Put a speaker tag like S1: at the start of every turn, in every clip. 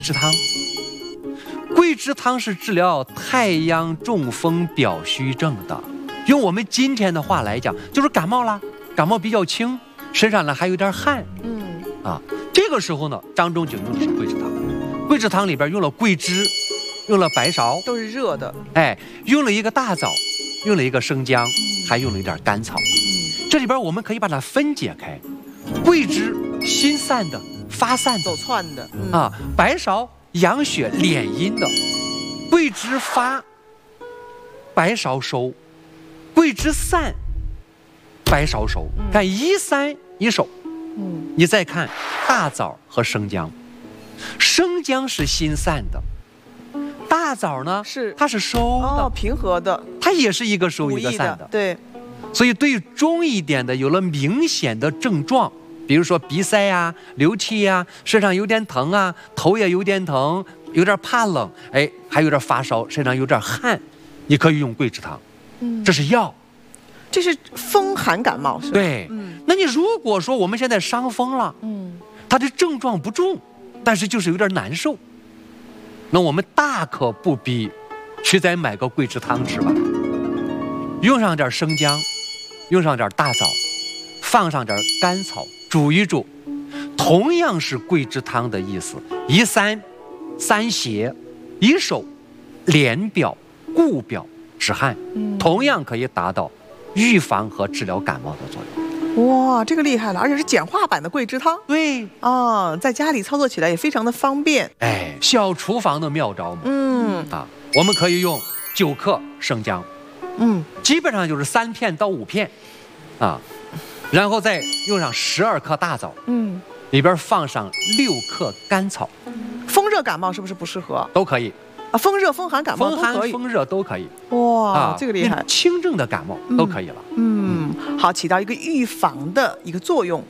S1: 枝汤。桂枝汤是治疗太阳中风表虚症的，用我们今天的话来讲，就是感冒啦，感冒比较轻，身上呢还有点汗，这个时候呢，张仲景用的是桂枝汤。桂枝汤里边用了桂枝，用了白芍，
S2: 都是热的，
S1: 用了一个大枣，用了一个生姜，还用了一点甘草。这里边我们可以把它分解开，桂枝心散的、发散的、
S2: 走窜的，
S1: 白芍养血敛阴的，桂枝发，白芍收，桂枝散，白芍收。看一散一收。你再看大枣和生姜，生姜是心散的，大枣呢它是收的，
S2: 平和的，
S1: 它也是一个收一个散的，
S2: 对。
S1: 所以对于重一点的，有了明显的症状，比如说鼻塞啊、流气啊、身上有点疼啊、头也有点疼、有点怕冷，还有点发烧、身上有点汗，你可以用桂枝汤，这是药。
S2: 这是风寒感冒是吧？
S1: 对，那你如果说我们现在伤风了，它的症状不重，但是就是有点难受，那我们大可不必去再买个桂枝汤吃吧，用上点生姜，用上点大枣，放上点甘草，煮一煮，同样是桂枝汤的意思，一散散邪，一收敛表固表止汗，同样可以达到预防和治疗感冒的作用。
S2: 哇，这个厉害了，而且是简化版的桂枝汤。
S1: 对
S2: 在家里操作起来也非常的方便。
S1: 小厨房的妙招嘛。我们可以用9克生姜，基本上就是3片到5片，然后再用上12克大枣，里边放上6克甘草。
S2: 风热感冒是不是不适合？
S1: 都可以。
S2: 风热、风寒感冒都可以，
S1: 风热都可以。
S2: 哇，这个厉害！
S1: 轻症的感冒都可以了。
S2: 好，起到一个预防的一个作用。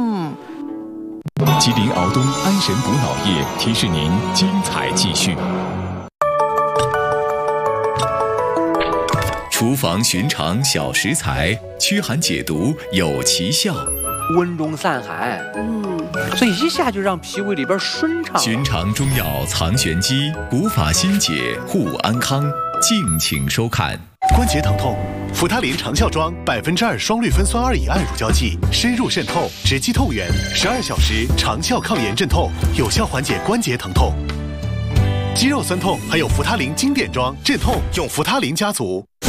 S3: 吉林敖东安神补脑液提示您精彩继续。厨房寻常小食材，驱寒解毒有奇效，
S1: 温中散寒。所以一下就让脾胃里边顺畅。
S3: 寻常中药藏玄机，古法新解护安康，敬请收看。
S4: 关节疼痛，扶他林长效庄2%双氯芬酸2乙胺乳胶剂，深入渗透，直击痛源，12小时长效抗炎镇痛，有效缓解关节疼痛。肌肉酸痛还有扶他林经典装镇痛，用扶他林家族。